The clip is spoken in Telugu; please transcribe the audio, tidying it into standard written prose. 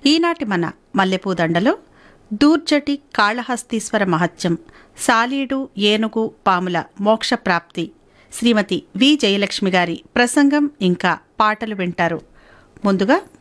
ఈనాటి మన మల్లెపూదండలో దూర్జటి కాళహస్తీశ్వర మహత్యం, సాలీడు ఏనుగు పాముల మోక్షప్రాప్తి, శ్రీమతి వి జయలక్ష్మి గారి ప్రసంగం ఇంకా పాటలు వింటారు. ముందుగా